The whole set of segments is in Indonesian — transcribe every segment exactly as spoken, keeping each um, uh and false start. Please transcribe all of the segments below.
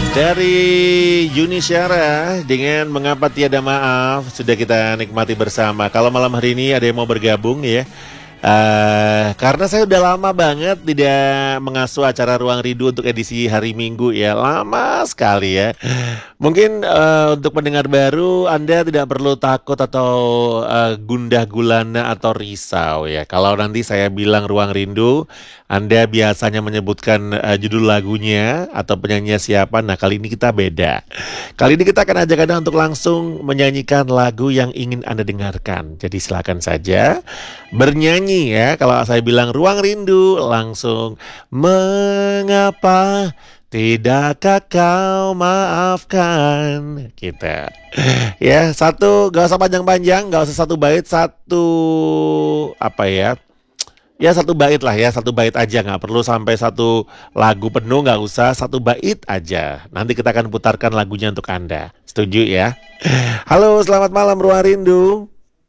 Dari Yuni Syara dengan Mengapa Tiada Maaf sudah kita nikmati bersama. Kalau malam hari ini ada yang mau bergabung ya, Uh, karena saya udah lama banget tidak mengasuh acara Ruang Rindu untuk edisi hari Minggu ya, lama sekali ya. Mungkin uh, untuk pendengar baru Anda tidak perlu takut atau uh, gundah gulana atau risau ya. Kalau nanti saya bilang Ruang Rindu, Anda biasanya menyebutkan uh, judul lagunya atau penyanyinya siapa. Nah kali ini kita beda. Kali ini kita akan ajak Anda untuk langsung menyanyikan lagu yang ingin Anda dengarkan. Jadi silakan saja bernyanyi ya. Kalau saya bilang Ruang Rindu, langsung mengapa tidakkah kau maafkan kita. Ya, satu, gak usah panjang-panjang, gak usah satu bait, satu apa ya? Ya satu bait lah ya, satu bait aja, nggak perlu sampai satu lagu penuh, nggak usah, satu bait aja. Nanti kita akan putarkan lagunya untuk Anda. Setuju ya? Halo, selamat malam Ruang Rindu.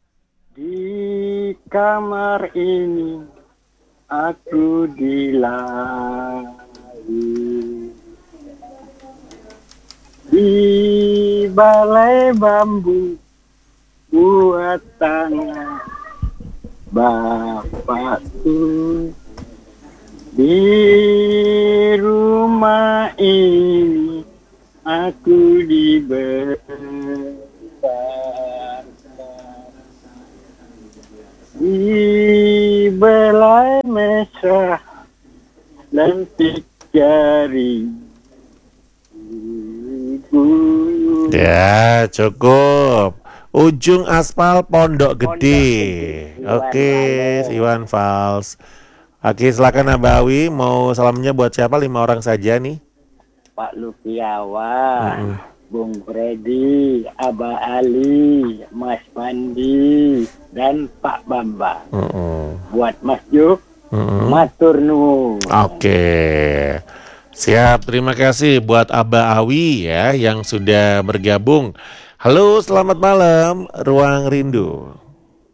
Di kamar ini aku dilahirkan di balai bambu buatan bapakku. Di rumah ini aku dibesarkan di belai mesra lentik jari ibu. Ya cukup. Ujung aspal Pondok Gede. Oke, Iwan Fals. Oke, silakan Abawi. Mau salamnya buat siapa? Lima orang saja nih. Pak Lukiawan, Mm-mm. Bung Freddy, Aba Ali, Mas Pandi, dan Pak Bambang. Mm-mm. Buat Mas Juk, Mm-mm. matur nuwun. Oke. Siap, terima kasih buat Aba Awi ya yang sudah bergabung. Halo, selamat malam Ruang Rindu.